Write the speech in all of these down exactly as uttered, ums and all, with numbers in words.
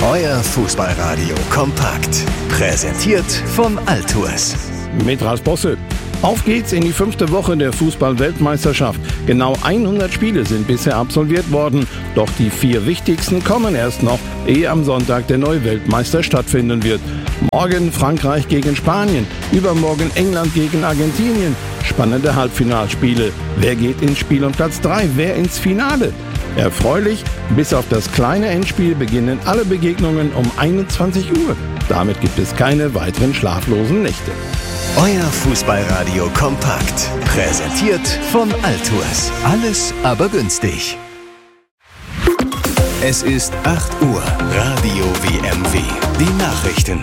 Euer Fußballradio kompakt. Präsentiert von Altours. Mit Ralf Bosse. Auf geht's in die fünfte Woche der Fußball-Weltmeisterschaft. Genau hundert Spiele sind bisher absolviert worden. Doch die vier wichtigsten kommen erst noch, ehe am Sonntag der neue Weltmeister stattfinden wird. Morgen Frankreich gegen Spanien, übermorgen England gegen Argentinien. Spannende Halbfinalspiele. Wer geht ins Spiel um Platz drei? Wer ins Finale? Erfreulich, bis auf das kleine Endspiel beginnen alle Begegnungen um einundzwanzig Uhr. Damit gibt es keine weiteren schlaflosen Nächte. Euer Fußballradio kompakt. Präsentiert von Altours. Alles aber günstig. Es ist acht Uhr. Radio W M W. Die Nachrichten.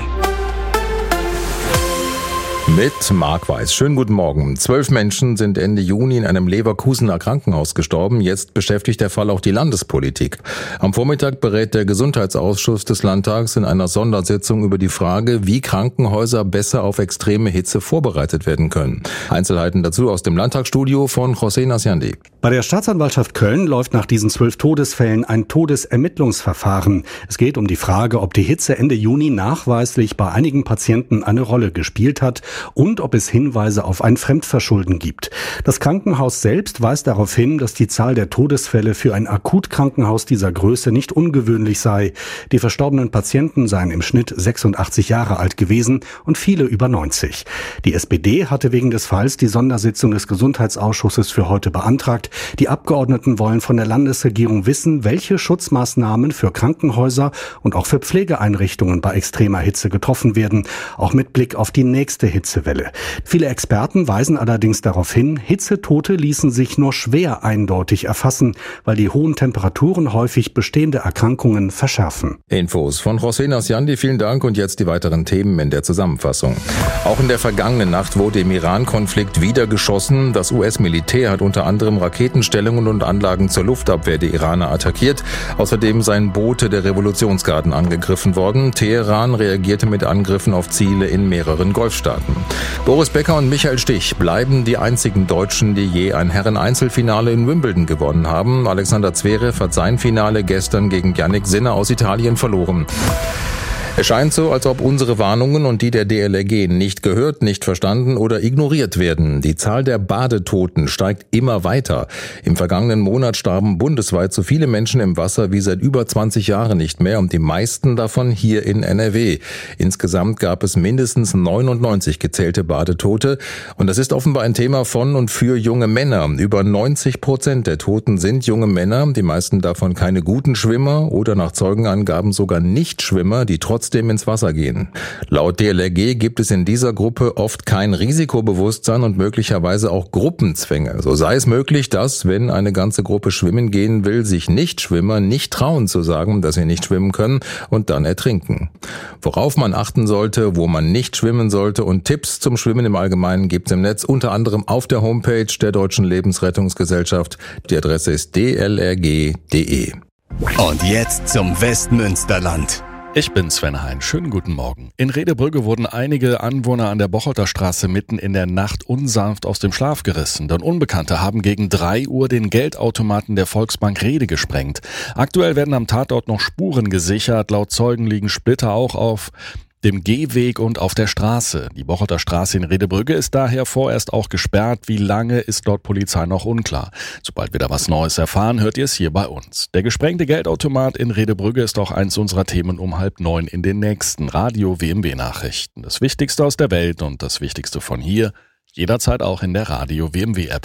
Mit Marc Weiß. Schönen guten Morgen. Zwölf Menschen sind Ende Juni in einem Leverkusener Krankenhaus gestorben. Jetzt beschäftigt der Fall auch die Landespolitik. Am Vormittag berät der Gesundheitsausschuss des Landtags in einer Sondersitzung über die Frage, wie Krankenhäuser besser auf extreme Hitze vorbereitet werden können. Einzelheiten dazu aus dem Landtagsstudio von José Nasiandi. Bei der Staatsanwaltschaft Köln läuft nach diesen zwölf Todesfällen ein Todesermittlungsverfahren. Es geht um die Frage, ob die Hitze Ende Juni nachweislich bei einigen Patienten eine Rolle gespielt hat und ob es Hinweise auf ein Fremdverschulden gibt. Das Krankenhaus selbst weist darauf hin, dass die Zahl der Todesfälle für ein Akutkrankenhaus dieser Größe nicht ungewöhnlich sei. Die verstorbenen Patienten seien im Schnitt sechsundachtzig Jahre alt gewesen und viele über neunzig. Die S P D hatte wegen des Falls die Sondersitzung des Gesundheitsausschusses für heute beantragt. Die Abgeordneten wollen von der Landesregierung wissen, welche Schutzmaßnahmen für Krankenhäuser und auch für Pflegeeinrichtungen bei extremer Hitze getroffen werden, auch mit Blick auf die nächste Hitzewelle. Viele Experten weisen allerdings darauf hin, Hitzetote ließen sich nur schwer eindeutig erfassen, weil die hohen Temperaturen häufig bestehende Erkrankungen verschärfen. Infos von José Nasiandi, vielen Dank, und jetzt die weiteren Themen in der Zusammenfassung. Auch in der vergangenen Nacht wurde im Iran-Konflikt wieder geschossen. Das U S-Militär hat unter anderem Raketenstellungen und Anlagen zur Luftabwehr der Iraner attackiert. Außerdem seien Boote der Revolutionsgarden angegriffen worden. Teheran reagierte mit Angriffen auf Ziele in mehreren Golfstaaten. Boris Becker und Michael Stich bleiben die einzigen Deutschen, die je ein Herren-Einzelfinale in Wimbledon gewonnen haben. Alexander Zverev hat sein Finale gestern gegen Jannik Sinner aus Italien verloren. Es scheint so, als ob unsere Warnungen und die der D L R G nicht gehört, nicht verstanden oder ignoriert werden. Die Zahl der Badetoten steigt immer weiter. Im vergangenen Monat starben bundesweit so viele Menschen im Wasser wie seit über zwanzig Jahren nicht mehr und die meisten davon hier in N R W. Insgesamt gab es mindestens neunundneunzig gezählte Badetote und das ist offenbar ein Thema von und für junge Männer. Über neunzig Prozent der Toten sind junge Männer, die meisten davon keine guten Schwimmer oder nach Zeugenangaben sogar Nichtschwimmer, die trotzdem ins Wasser gehen. Laut D L R G gibt es in dieser Gruppe oft kein Risikobewusstsein und möglicherweise auch Gruppenzwänge. So sei es möglich, dass, wenn eine ganze Gruppe schwimmen gehen will, sich Nichtschwimmer nicht trauen zu sagen, dass sie nicht schwimmen können und dann ertrinken. Worauf man achten sollte, wo man nicht schwimmen sollte und Tipps zum Schwimmen im Allgemeinen gibt es im Netz, unter anderem auf der Homepage der Deutschen Lebensrettungsgesellschaft. Die Adresse ist d l r g punkt d e. Und jetzt zum Westmünsterland. Ich bin Sven Hein. Schönen guten Morgen. In Redebrügge wurden einige Anwohner an der Bocholter Straße mitten in der Nacht unsanft aus dem Schlaf gerissen, denn Unbekannte haben gegen drei Uhr den Geldautomaten der Volksbank Rede gesprengt. Aktuell werden am Tatort noch Spuren gesichert. Laut Zeugen liegen Splitter auch auf dem Gehweg und auf der Straße. Die Bocholter Straße in Redebrügge ist daher vorerst auch gesperrt. Wie lange, ist laut Polizei noch unklar. Sobald wir da was Neues erfahren, hört ihr es hier bei uns. Der gesprengte Geldautomat in Redebrügge ist auch eins unserer Themen um halb neun in den nächsten Radio W M W-Nachrichten. Das Wichtigste aus der Welt und das Wichtigste von hier, jederzeit auch in der Radio W M W-App.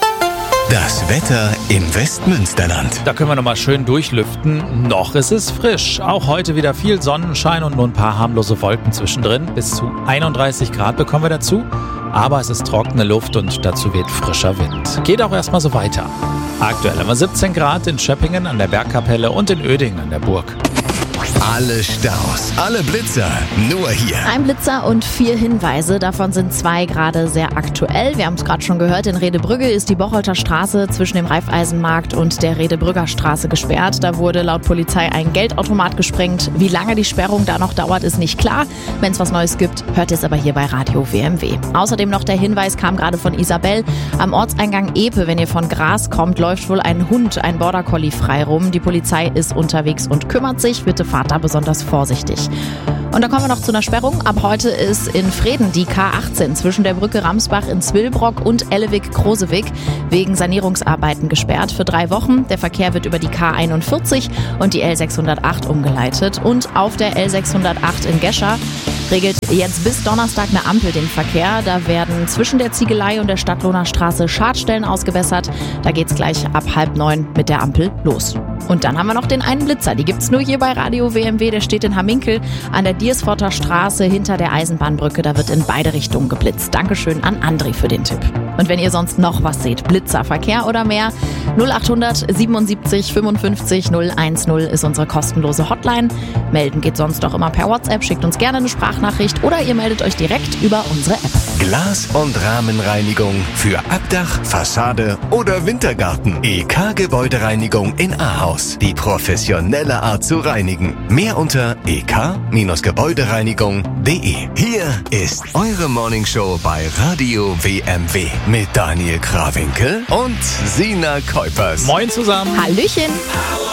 Das Wetter im Westmünsterland. Da können wir nochmal schön durchlüften. Noch ist es frisch. Auch heute wieder viel Sonnenschein und nur ein paar harmlose Wolken zwischendrin. Bis zu einunddreißig Grad bekommen wir dazu. Aber es ist trockene Luft und dazu weht frischer Wind. Geht auch erstmal so weiter. Aktuell haben wir siebzehn Grad in Schöppingen an der Bergkapelle und in Oedingen an der Burg. Alle Staus, alle Blitzer, nur hier. Ein Blitzer und vier Hinweise, davon sind zwei gerade sehr aktuell. Wir haben es gerade schon gehört, in Redebrügge ist die Bocholter Straße zwischen dem Raiffeisenmarkt und der Redebrügger Straße gesperrt. Da wurde laut Polizei ein Geldautomat gesprengt. Wie lange die Sperrung da noch dauert, ist nicht klar. Wenn es was Neues gibt, hört ihr es aber hier bei Radio W M W. Außerdem noch der Hinweis, kam gerade von Isabel. Am Ortseingang Epe, wenn ihr von Gras kommt, läuft wohl ein Hund, ein Border Collie frei rum. Die Polizei ist unterwegs und kümmert sich. Bitte fahrt da besonders vorsichtig. Und dann kommen wir noch zu einer Sperrung. Ab heute ist in Vreden die K achtzehn zwischen der Brücke Ramsbach in Zwillbrock und Ellewig-Krosewig wegen Sanierungsarbeiten gesperrt für drei Wochen. Der Verkehr wird über die K einundvierzig und die L sechshundertacht umgeleitet. Und auf der L sechshundertacht in Gescher regelt jetzt bis Donnerstag eine Ampel den Verkehr. Da werden zwischen der Ziegelei und der Stadtlohner Straße Schadstellen ausgebessert. Da geht's gleich ab halb neun mit der Ampel los. Und dann haben wir noch den einen Blitzer. Die gibt's nur hier bei Radio W M W. Der steht in Hamminkel an der Diersforter Straße hinter der Eisenbahnbrücke. Da wird in beide Richtungen geblitzt. Dankeschön an André für den Tipp. Und wenn ihr sonst noch was seht, Blitzer, Verkehr oder mehr, null achthundert siebenundsiebzig fünfundfünfzig null eins null ist unsere kostenlose Hotline. Melden geht sonst doch immer per WhatsApp. Schickt uns gerne eine Sprachnachricht oder ihr meldet euch direkt über unsere App. Glas- und Rahmenreinigung für Abdach, Fassade oder Wintergarten. E K Gebäudereinigung in Ahaus. Die professionelle Art zu reinigen. Mehr unter e k Gebäudereinigung punkt d e. Hier ist eure Morningshow bei Radio W M W mit Daniel Krawinkel und Sina Kuipers. Moin zusammen. Hallöchen.